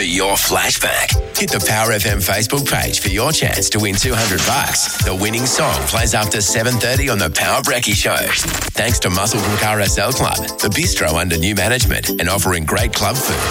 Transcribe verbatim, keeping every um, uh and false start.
for your flashback. Hit the Power F M Facebook page for your chance to win two hundred bucks. The winning song plays after seven thirty on the Power Brekkie Show. Thanks to Muscle Car S L Club, the bistro under new management and offering great club food